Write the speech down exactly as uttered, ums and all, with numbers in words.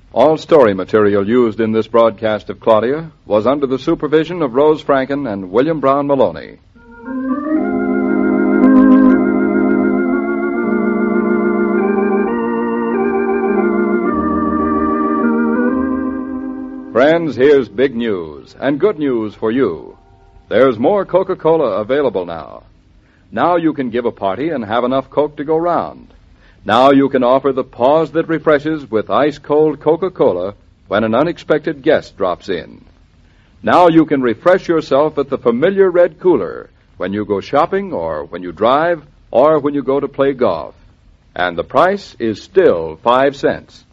All story material used in this broadcast of Claudia was under the supervision of Rose Franken and William Brown Maloney. Friends, here's big news, and good news for you. There's more Coca-Cola available now. Now you can give a party and have enough Coke to go round. Now you can offer the pause that refreshes with ice-cold Coca-Cola when an unexpected guest drops in. Now you can refresh yourself at the familiar red cooler when you go shopping or when you drive or when you go to play golf. And the price is still five cents.